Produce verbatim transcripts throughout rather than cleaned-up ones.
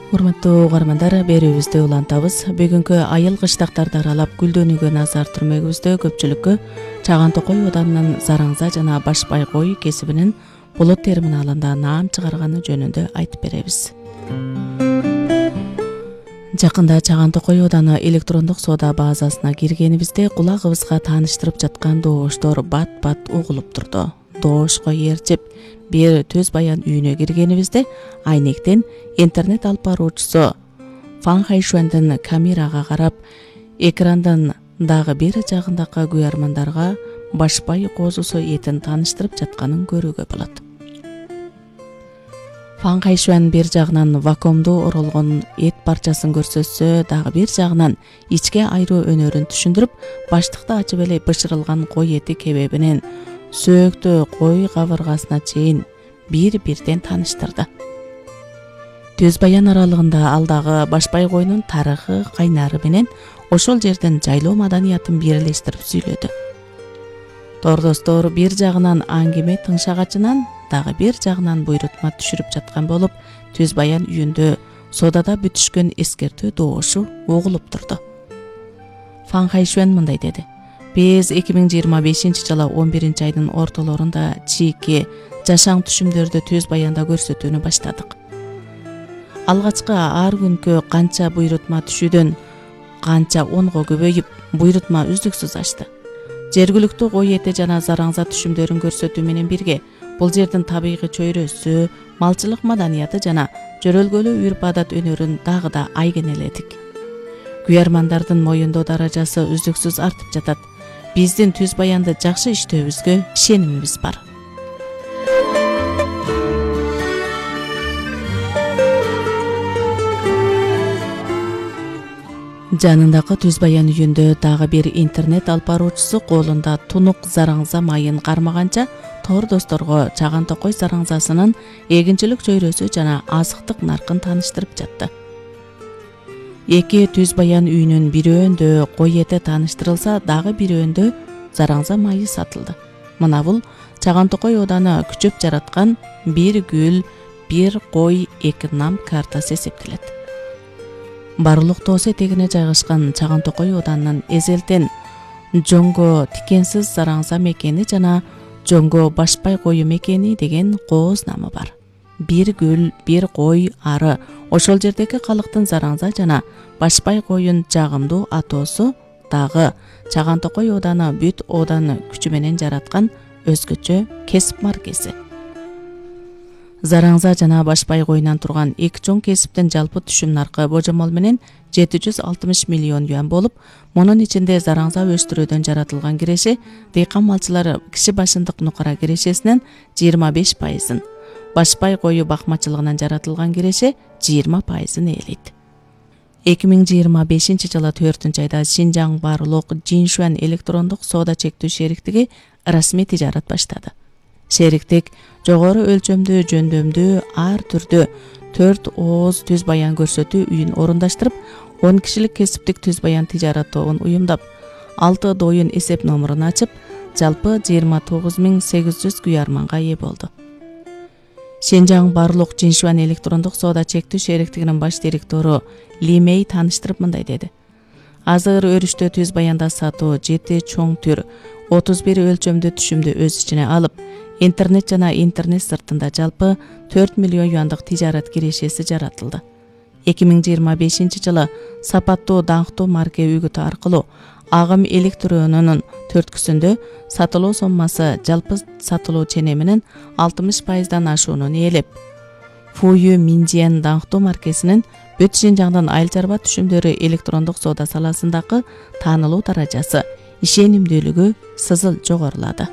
Урматтуу угармандар, берүүбүздү улантабыз. Бүгүнкү айыл кыштактарды аралап гүлдөнүүгө назар түрмөгүбүздө көпчүлүккө Чаган Токой Оданынын Зараңза жана Башбай кой кесибинин Болот терминалында наам чыгарганы жөнүндө айтып беребиз. Жакында Чаган Токой Оданы электрондук соода базасына киргенибизде кулагыбызга тааныштырып жаткан добуштор бат-бат угулуп турду. Доошко ээрчип бир төз баян үйүнө киргенибизде айнектен интернет алып баруучусу Фан Хайшуандын камерага карап, экрандан дагы бир жагындагы күйөрмандарга Башбай козусу этин тааныштырып жатканын көрүүгө болот. Фан Хайшуан бир жагынан вакуумду оролгон эт парчасын көрсөтсө, дагы бир жагынан ичке айруу өнөрүн түшүндүрүп, баштыкта ачып эле бышырылган кой эти кебебинен сөөктө кой кабыргасына чейин бир-бирден тааныштырды. Төз баян аралыгында ал дагы Башбай койнун тарыхы, кайнары менен ошол жерден жайлоо маданиятын бирлештирип сүйлөдү. Тордостор бир жагынан аңгеме тыңшагачынан, дагы бир жагынан буйрутма түшүрүп жаткан болуп, төз баян үйүндө соодада бүтүшкөн эскертүү доошу угулуп турду. Фан Хайшуан мындай деди: Биз эки миң жыйырма бешинчи жылы он биринчи айдын ортолорунда чийки жашаң түшүмдөрдү төз баянда көрсөтүүнү баштадык. Алгачкы ар күнкү канча буйрутма түшүүдөн канча онго көбөйүп, буйрутма үздүксүз ашты. Жергиликтүү кой эти жана Зараңза түшүмдөрүн көрсөтүү менен бирге бул жердин табигый чөйрөсү, малчылык маданияты жана жөрөлгөлүү үрп-адат өнөрүн дагы да айгенеледик. Күйөрмандардын моюндоо даражасы үздүксүз артып жатат. Биздин төз баянды жакшы иштөөбүзгө ишенимибиз бар. Жанындагы төз баян үйүндө дагы бир интернет алып баруучусу колунда тунук Зараңза майын кармаганча тордосторго Чаган Токой Зараңзасынын эгинчилик чөйрөсү жана азыктык наркын тааныштырып жатты. Эки төз баян үйүнүн бирөөндө кой эти тааныштырылса, дагы бирөөндө Зараңза майы сатылды. Мына бул Чаган Токой Оданы күчөп жараткан бир гүл, бир кой, эки нам картасы эсептелет. Барлык тоос этегине жайгашкан Чаган Токой Оданынын эзелтен жоңго тикенсиз Зараңза мекени жана жоңго Башбай кою мекени деген кооз намы бар. Бир гүл, бир кой ары ошол жердеги калктын Зараңза жана Башбай коюн жагымдуу атоосу дагы Чаган Токой Оданы бүт Оданы күчү менен жараткан өзгөчө кесип маркеси. Зараңза жана Башбай койунан турган эки чоң кесиптин жалпы түшүм наркы божомол менен жети жүз алтымыш миллион юан болуп, мунун ичинде Зараңза өстүрүүдөн жаратылган киреше дыйкан малчылары киши башындык нукара кирешесинен жыйырма беш пайызын, Башбай кою бакмачылыгынан жаратылган киреше жыйырма пайызын ээлейт. эки миң жыйырма бешинчи жылы төртүнчү айда Шинжаң Барлык Жиншуан электрондук соода чектүү шериктиги расмий тижарат баштады. Шериктик жогору өлчөмдүү жөндөмдүү ар түрдүү төрт ооз төз баян көрсөтүү үйүн орундаштырып, он кишилик кесиптик төз баян тижарат тобун уюмдап, алты доюн эсеп номурун ачып, жалпы жыйырма тогуз миң сегиз жүз күйөрманга ээ болду. Шинжаң Барлык Жиншуан электрондук соода чектүү шериктигинин баш директору Ли Мэй тааныштырып мындай деди: Азыр өрүштө төз баянда сатуу жети чоң түр, отуз бир өлчөмдүү түшүмдү өз ичине алып, интернет жана интернет сыртында жалпы төрт миллион юандык тижарат кирешеси жаратылды. эки миң жыйырма бешинчи жылы сапаттуу даңктуу марке үгүтү аркылуу агым электрөөнүнүн төрткүсүндө сатылуу соммасы жалпы сатылуу ченеминин алтымыш пайыздан ашуунун ээлеп, Фую Минжиен даңктуу маркесинин бүт Шинжаңдын айыл чарба түшүмдөрү электрондук соода саласындагы таанылуу даражасы, ишенимдүүлүгү сызыл жогорулады.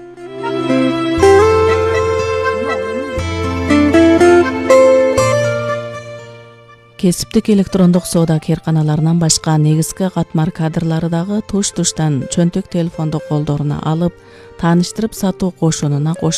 Кесиптик электрондук соода керканаларынан башка негизги катмар кадрлары дагы туш-туштан чөнтөк телефонду колдоруна алып, тааныштырып сатуу кошунуна кош